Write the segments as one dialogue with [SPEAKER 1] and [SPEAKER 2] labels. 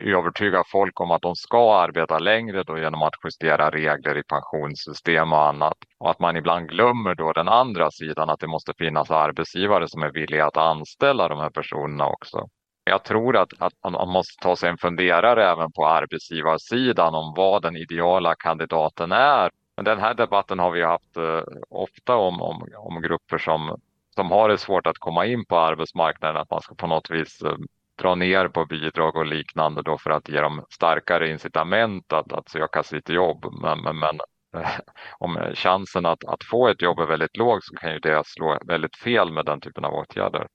[SPEAKER 1] övertyga folk om att de ska arbeta längre då genom att justera regler i pensionssystem och annat. Och att man ibland glömmer då den andra sidan, att det måste finnas arbetsgivare som är villiga att anställa de här personerna också. Jag tror att man måste ta sig en funderare även på arbetsgivarsidan om vad den ideala kandidaten är. Men den här debatten har vi haft ofta om grupper som har det svårt att komma in på arbetsmarknaden, att man ska på något vis dra ner på bidrag och liknande då för att ge dem starkare incitament att söka sitt jobb. Men om chansen att få ett jobb är väldigt låg så kan ju det slå väldigt fel med den typen av åtgärder.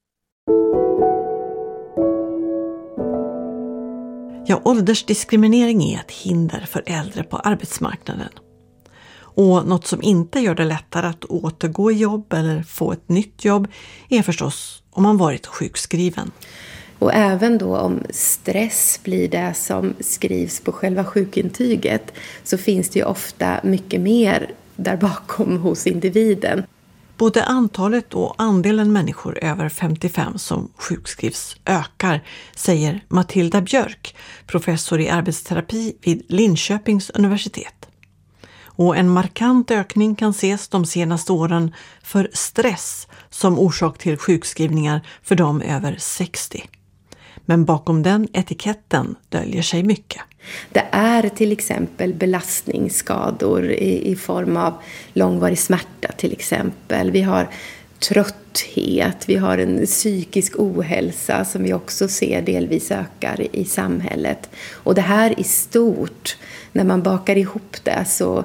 [SPEAKER 2] Ja, åldersdiskriminering är ett hinder för äldre på arbetsmarknaden. Och något som inte gör det lättare att återgå i jobb eller få ett nytt jobb är förstås om man varit sjukskriven.
[SPEAKER 3] Och även då om stress blir det som skrivs på själva sjukintyget så finns det ju ofta mycket mer där bakom hos individen.
[SPEAKER 2] Både antalet och andelen människor över 55 som sjukskrivs ökar, säger Matilda Björk, professor i arbetsterapi vid Linköpings universitet. Och en markant ökning kan ses de senaste åren för stress som orsak till sjukskrivningar för de över 60. Men bakom den etiketten döljer sig mycket.
[SPEAKER 3] Det är till exempel belastningsskador i form av långvarig smärta till exempel. Vi har trötthet, vi har en psykisk ohälsa som vi också ser delvis ökar i samhället. Och det här i stort, när man bakar ihop det så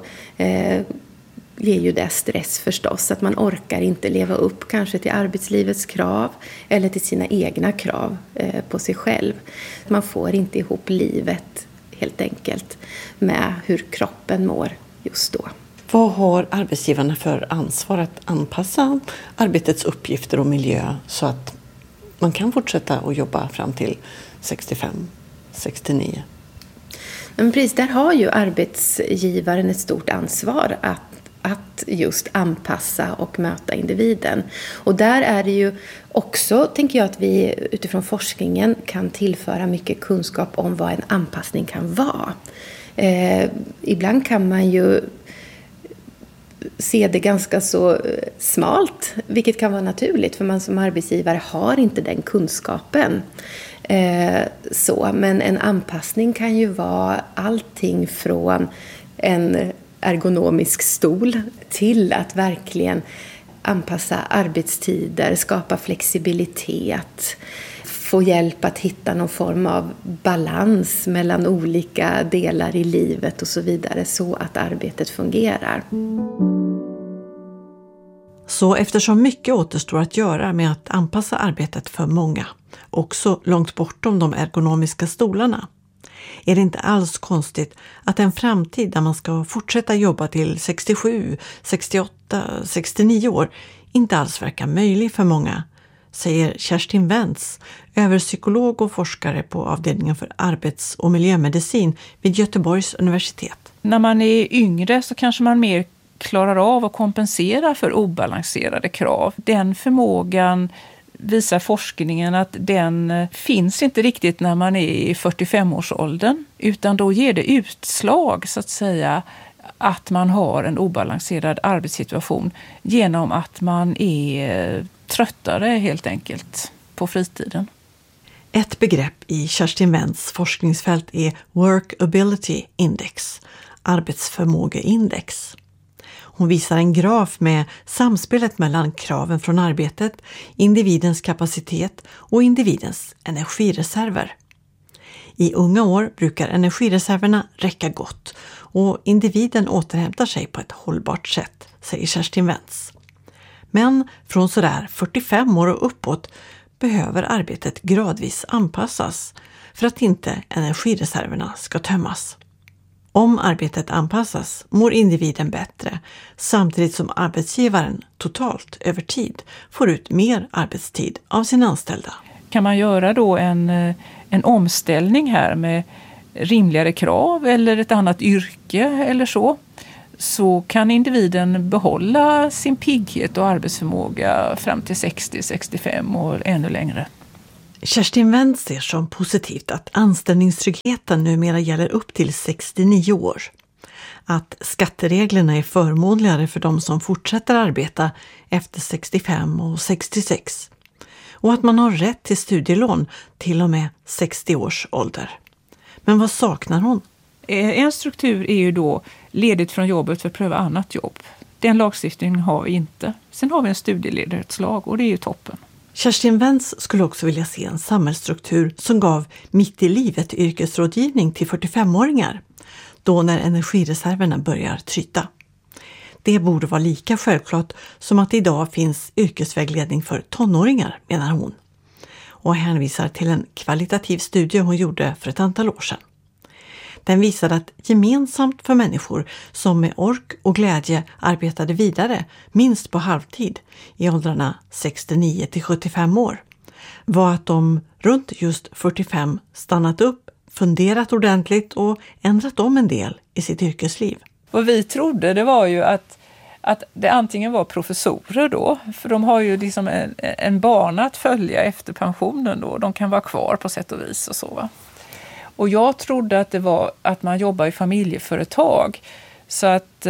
[SPEAKER 3] ger ju det stress förstås. Att man orkar inte leva upp kanske till arbetslivets krav eller till sina egna krav på sig själv. Man får inte ihop livet helt enkelt med hur kroppen mår just då.
[SPEAKER 2] Vad har arbetsgivarna för ansvar att anpassa arbetets uppgifter och miljö så att man kan fortsätta att jobba fram till 65, 69?
[SPEAKER 3] Men precis, där har ju arbetsgivaren ett stort ansvar att just anpassa och möta individen. Och där är det ju också, tänker jag, att vi utifrån forskningen kan tillföra mycket kunskap om vad en anpassning kan vara. Ibland kan man ju se det ganska så smalt, vilket kan vara naturligt för man som arbetsgivare har inte den kunskapen. Men en anpassning kan ju vara allting från en ergonomisk stol till att verkligen anpassa arbetstider, skapa flexibilitet, få hjälp att hitta någon form av balans mellan olika delar i livet och så vidare så att arbetet fungerar.
[SPEAKER 2] Så eftersom mycket återstår att göra med att anpassa arbetet för många, också långt bortom de ergonomiska stolarna, är det inte alls konstigt att en framtid där man ska fortsätta jobba till 67, 68, 69 år inte alls verkar möjlig för många, säger Kerstin Wentz, överpsykolog och forskare på avdelningen för arbets- och miljömedicin vid Göteborgs universitet.
[SPEAKER 4] När man är yngre så kanske man mer klarar av att kompensera för obalanserade krav. Den förmågan visar forskningen att den finns inte riktigt när man är i 45-årsåldern, utan då ger det utslag så att säga att man har en obalanserad arbetssituation genom att man är tröttare helt enkelt på fritiden.
[SPEAKER 2] Ett begrepp i Kerstin Wentz forskningsfält är Workability Index, arbetsförmågeindex. Hon visar en graf med samspelet mellan kraven från arbetet, individens kapacitet och individens energireserver. I unga år brukar energireserverna räcka gott och individen återhämtar sig på ett hållbart sätt, säger Kerstin Wentz. Men från sådär 45 år och uppåt behöver arbetet gradvis anpassas för att inte energireserverna ska tömmas. Om arbetet anpassas mår individen bättre samtidigt som arbetsgivaren totalt över tid får ut mer arbetstid av sina anställda.
[SPEAKER 4] Kan man göra då en omställning här med rimligare krav eller ett annat yrke eller så kan individen behålla sin pigghet och arbetsförmåga fram till 60-65 och ännu längre.
[SPEAKER 2] Kerstin Wendt ser som positivt att anställningstryggheten numera gäller upp till 69 år. Att skattereglerna är förmånligare för de som fortsätter arbeta efter 65 och 66. Och att man har rätt till studielån till och med 60 års ålder. Men vad saknar hon?
[SPEAKER 4] En struktur är ju då ledigt från jobbet för att pröva annat jobb. Den lagstiftningen har vi inte. Sen har vi en studieledighetslag och det är ju toppen.
[SPEAKER 2] Kerstin Wendt skulle också vilja se en samhällsstruktur som gav mitt i livet yrkesrådgivning till 45-åringar. Då när energireserverna börjar tryta. Det borde vara lika självklart som att det idag finns yrkesvägledning för tonåringar, menar hon. Och hänvisar till en kvalitativ studie hon gjorde för ett antal år sedan. Den visade att gemensamt för människor som med ork och glädje arbetade vidare minst på halvtid i åldrarna 69 till 75 år var att de runt just 45 stannat upp, funderat ordentligt och ändrat om en del i sitt yrkesliv.
[SPEAKER 4] Vad vi trodde det var ju att det antingen var professorer då, för de har ju liksom en bana att följa efter pensionen då. De kan vara kvar på sätt och vis och så va. Och jag trodde att det var att man jobbar i familjeföretag. Så att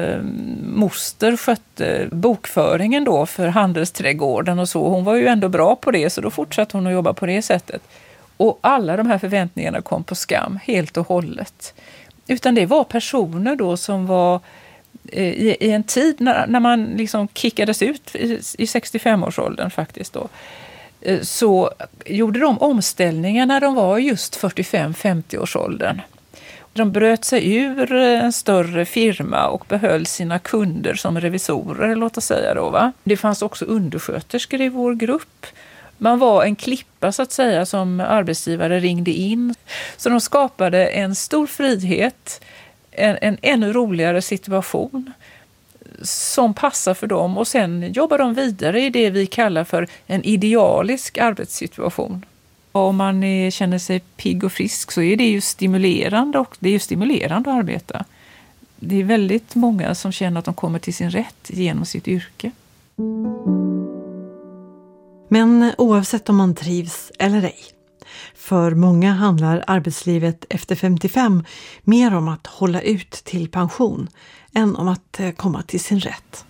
[SPEAKER 4] moster skötte bokföringen då för handelsträdgården och så. Hon var ju ändå bra på det så då fortsatte hon att jobba på det sättet. Och alla de här förväntningarna kom på skam helt och hållet. Utan det var personer då som var i en tid när man liksom kickades ut i 65-årsåldern faktiskt då. Så gjorde de omställningar när de var just 45-50-årsåldern. De bröt sig ur en större firma och behöll sina kunder som revisorer, låt oss säga då va. Det fanns också undersköterskor i vår grupp. Man var en klippa så att säga som arbetsgivare ringde in. Så de skapade en stor frihet, en ännu roligare situation som passar för dem och sen jobbar de vidare i det vi kallar för en idealisk arbetssituation. Om man känner sig pigg och frisk så är det ju stimulerande och det är ju stimulerande att arbeta. Det är väldigt många som känner att de kommer till sin rätt genom sitt yrke.
[SPEAKER 2] Men oavsett om man trivs eller ej. För många handlar arbetslivet efter 55 mer om att hålla ut till pension än om att komma till sin rätt.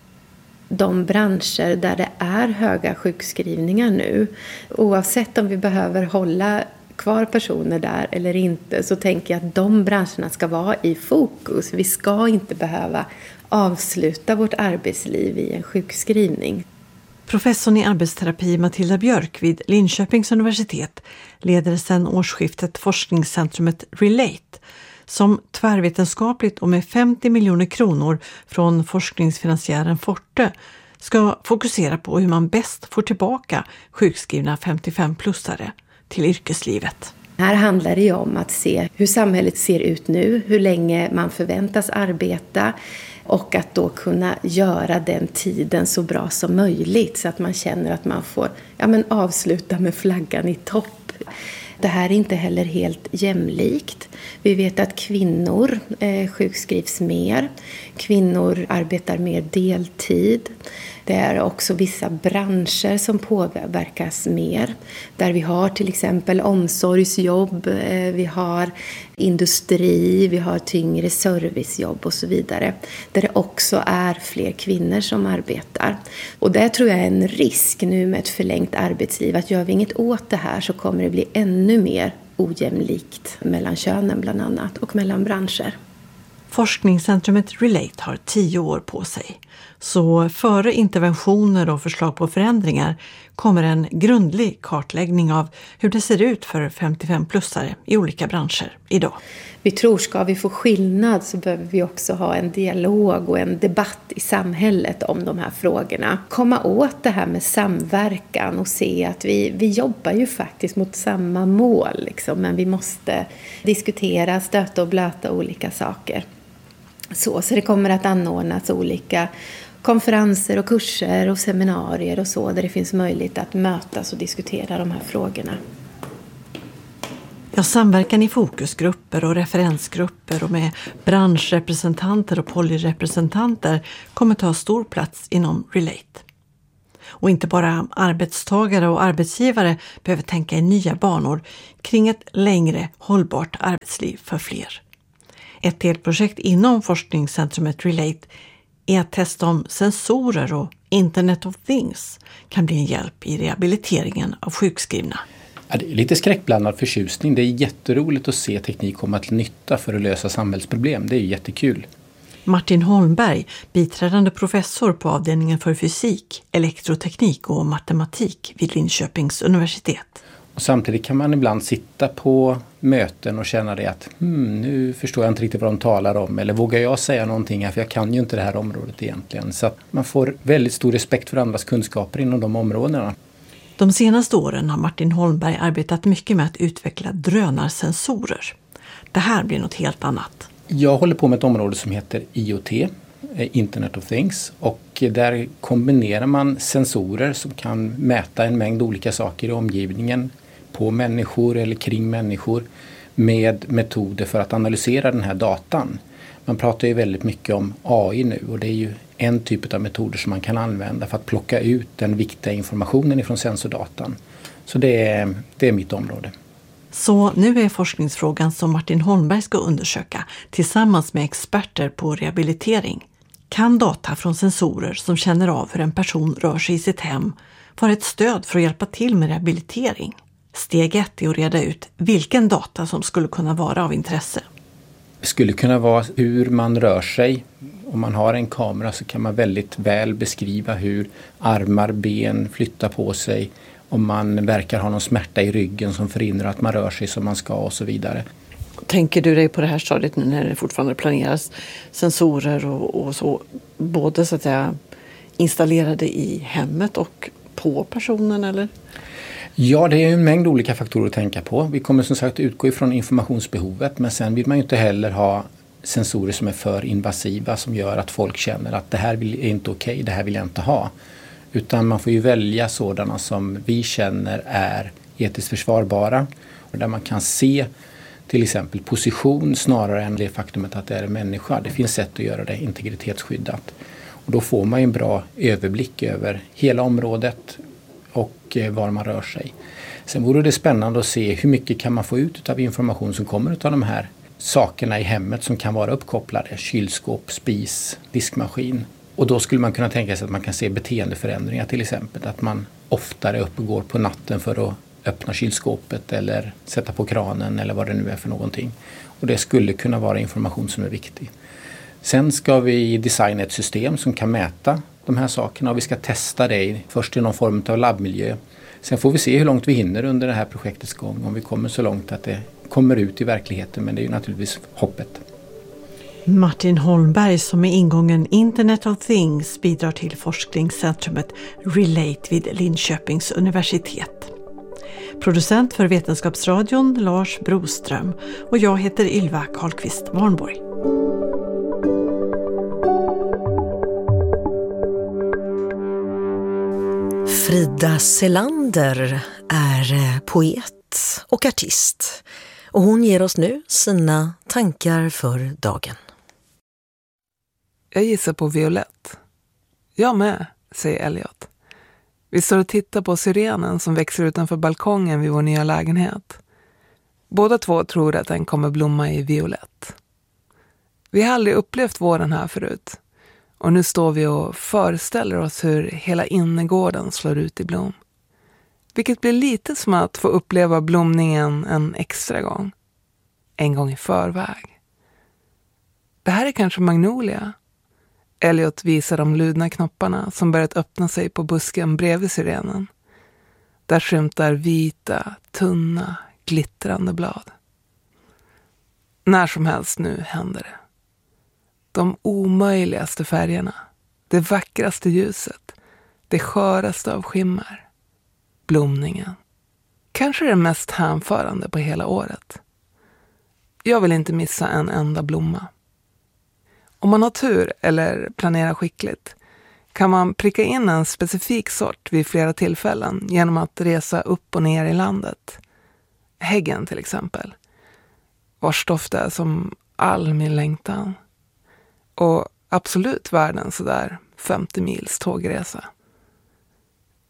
[SPEAKER 3] De branscher där det är höga sjukskrivningar nu, oavsett om vi behöver hålla kvar personer där eller inte, så tänker jag att de branscherna ska vara i fokus. Vi ska inte behöva avsluta vårt arbetsliv i en sjukskrivning.
[SPEAKER 2] Professorn i arbetsterapi Matilda Björk vid Linköpings universitet leder sedan årsskiftet forskningscentrumet Relate som tvärvetenskapligt och med 50 miljoner kronor från forskningsfinansiären Forte ska fokusera på hur man bäst får tillbaka sjukskrivna 55-plussare till yrkeslivet.
[SPEAKER 3] Här handlar det ju om att se hur samhället ser ut nu, hur länge man förväntas arbeta och att då kunna göra den tiden så bra som möjligt så att man känner att man får avsluta med flaggan i topp. Det här är inte heller helt jämlikt. Vi vet att kvinnor sjukskrivs mer. Kvinnor arbetar mer deltid. Det är också vissa branscher som påverkas mer. Där vi har till exempel omsorgsjobb, vi har industri, vi har tyngre servicejobb och så vidare. Där det också är fler kvinnor som arbetar. Och det tror jag är en risk nu med ett förlängt arbetsliv. Att gör vi inget åt det här så kommer det bli ännu mer ojämlikt mellan könen bland annat och mellan branscher.
[SPEAKER 2] Forskningscentrumet Relate har 10 år på sig. Så före interventioner och förslag på förändringar kommer en grundlig kartläggning av hur det ser ut för 55-plussare i olika branscher idag.
[SPEAKER 3] Vi tror ska vi få skillnad så behöver vi också ha en dialog och en debatt i samhället om de här frågorna. Komma åt det här med samverkan och se att vi jobbar ju faktiskt mot samma mål liksom, men vi måste diskutera, stöta och blöta olika saker. Så det kommer att anordnas olika konferenser och kurser och seminarier och så där det finns möjlighet att mötas och diskutera de här frågorna.
[SPEAKER 2] Ja, samverkan i fokusgrupper och referensgrupper och med branschrepresentanter och polyrepresentanter kommer ta stor plats inom Relate. Och inte bara arbetstagare och arbetsgivare behöver tänka i nya banor kring ett längre hållbart arbetsliv för fler. Ett delprojekt inom forskningscentrumet Relate är att testa om sensorer och Internet of Things kan bli en hjälp i rehabiliteringen av sjukskrivna.
[SPEAKER 5] Ja, det är lite skräckblandad förtjusning. Det är jätteroligt att se teknik komma till nytta för att lösa samhällsproblem. Det är jättekul.
[SPEAKER 2] Martin Holmberg, biträdande professor på avdelningen för fysik, elektroteknik och matematik vid Linköpings universitet.
[SPEAKER 5] Och samtidigt kan man ibland sitta på möten och känna det att nu förstår jag inte riktigt vad de talar om. Eller vågar jag säga någonting här, för jag kan ju inte det här området egentligen. Så att man får väldigt stor respekt för andras kunskaper inom de områdena.
[SPEAKER 2] De senaste åren har Martin Holmberg arbetat mycket med att utveckla drönarsensorer. Det här blir något helt annat.
[SPEAKER 5] Jag håller på med ett område som heter IoT, Internet of Things. Och där kombinerar man sensorer som kan mäta en mängd olika saker i omgivningen, på människor eller kring människor, med metoder för att analysera den här datan. Man pratar ju väldigt mycket om AI nu, och det är ju en typ av metoder som man kan använda för att plocka ut den viktiga informationen ifrån sensordatan. Så det är mitt område.
[SPEAKER 2] Så nu är forskningsfrågan som Martin Holmberg ska undersöka tillsammans med experter på rehabilitering. Kan data från sensorer som känner av hur en person rör sig i sitt hem vara ett stöd för att hjälpa till med rehabilitering? Steg 1 är att reda ut vilken data som skulle kunna vara av intresse.
[SPEAKER 5] Det skulle kunna vara hur man rör sig. Om man har en kamera så kan man väldigt väl beskriva hur armar, ben flyttar på sig. Om man verkar ha någon smärta i ryggen som förhindrar att man rör sig som man ska och så vidare.
[SPEAKER 2] Tänker du dig på det här stadiet nu när det fortfarande planeras sensorer och så, både så att säga installerade i hemmet och på personen eller?
[SPEAKER 5] Ja, det är en mängd olika faktorer att tänka på. Vi kommer som sagt utgå ifrån informationsbehovet, men sen vill man ju inte heller ha sensorer som är för invasiva som gör att folk känner att det här är inte okej, det här vill jag inte ha. Utan man får ju välja sådana som vi känner är etiskt försvarbara och där man kan se till exempel position snarare än det faktumet att det är en människa. Det finns sätt att göra det integritetsskyddat. Och då får man ju en bra överblick över hela området och var man rör sig. Sen vore det spännande att se hur mycket kan man få ut av information som kommer av de här sakerna i hemmet som kan vara uppkopplade. Kylskåp, spis, diskmaskin. Och då skulle man kunna tänka sig att man kan se beteendeförändringar till exempel. Att man oftare uppgår på natten för att öppna kylskåpet eller sätta på kranen eller vad det nu är för någonting. Och det skulle kunna vara information som är viktig. Sen ska vi designa ett system som kan mäta de här sakerna och vi ska testa det först i någon form av labbmiljö. Sen får vi se hur långt vi hinner under det här projektets gång, om vi kommer så långt att det kommer ut i verkligheten, men det är ju naturligtvis hoppet.
[SPEAKER 2] Martin Holmberg som med ingången Internet of Things bidrar till forskningscentrumet Relate vid Linköpings universitet. Producent för Vetenskapsradion Lars Broström och jag heter Ylva Karlqvist Warnborg.
[SPEAKER 6] Frida Selander är poet och artist och hon ger oss nu sina tankar för dagen.
[SPEAKER 7] Jag gissar på violett. Jag med, säger Elliot. Vi står och tittar på syrenen som växer utanför balkongen vid vår nya lägenhet. Båda två tror att den kommer blomma i violett. Vi har aldrig upplevt våren här förut. Och nu står vi och föreställer oss hur hela innergården slår ut i blom. Vilket blir lite som att få uppleva blomningen en extra gång. En gång i förväg. Det här är kanske magnolia. Elliot visar de ludna knopparna som börjat öppna sig på busken bredvid syrenen. Där skymtar vita, tunna, glittrande blad. När som helst nu händer det. De omöjligaste färgerna, det vackraste ljuset, det sköraste av skimmer. Blomningen. Kanske det mest hänförande på hela året. Jag vill inte missa en enda blomma. Om man har tur eller planerar skickligt kan man pricka in en specifik sort vid flera tillfällen genom att resa upp och ner i landet. Häggen till exempel. Vars doft är som all min längtan. Och absolut världen sådär 50 mils tågresa.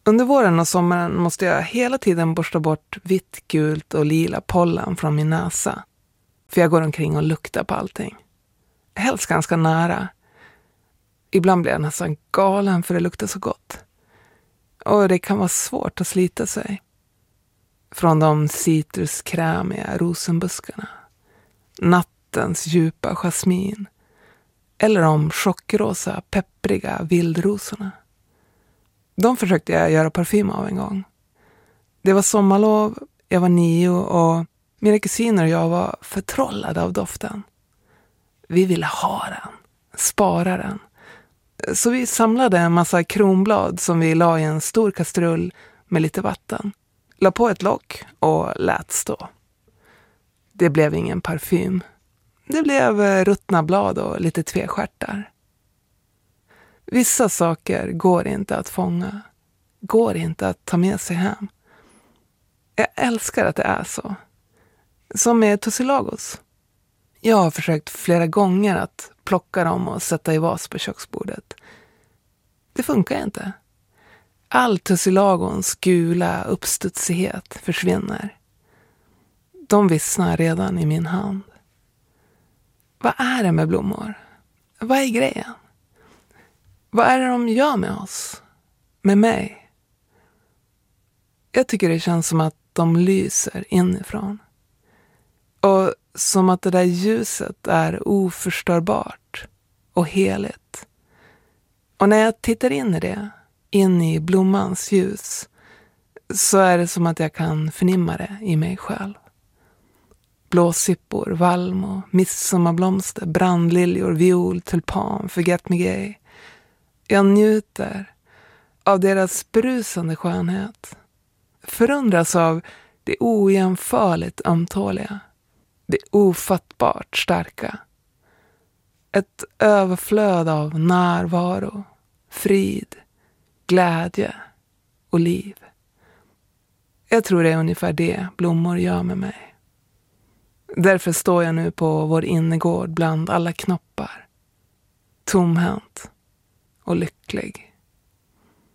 [SPEAKER 7] Under våren och sommaren måste jag hela tiden borsta bort vitt, gult och lila pollen från min näsa. För jag går omkring och luktar på allting. Helst ganska nära. Ibland blir jag nästan galen för det luktar så gott. Och det kan vara svårt att slita sig. Från de citruskrämiga rosenbuskarna. Nattens djupa jasmin. Eller de chockrosa, peppriga vildrosorna. De försökte jag göra parfym av en gång. Det var sommarlov, jag var 9 och mina kusiner och jag var förtrollade av doften. Vi ville ha den, spara den. Så vi samlade en massa kronblad som vi la i en stor kastrull med lite vatten. La på ett lock och lät stå. Det blev ingen parfym. Det blev ruttna blad och lite tvestjärtar. Vissa saker går inte att fånga. Går inte att ta med sig hem. Jag älskar att det är så. Som med tussilagos. Jag har försökt flera gånger att plocka dem och sätta i vas på köksbordet. Det funkar inte. All tussilagons gula uppstudsighet försvinner. De vissnar redan i min hand. Vad är det med blommor? Vad är grejen? Vad är det de gör med oss? Med mig? Jag tycker det känns som att de lyser inifrån. Och som att det där ljuset är oförstörbart och heligt. Och när jag tittar in i det, in i blommans ljus, så är det som att jag kan förnimma det i mig själv. Blåsippor, valmo, midsommarblomster, brandliljor, viol, tulpan, forget me gay. Jag njuter av deras brusande skönhet. Förundras av det ojämförligt ömtåliga. Det ofattbart starka. Ett överflöd av närvaro, frid, glädje och liv. Jag tror det är ungefär det blommor gör med mig. Därför står jag nu på vår innergård bland alla knoppar. Tomhänt och lycklig.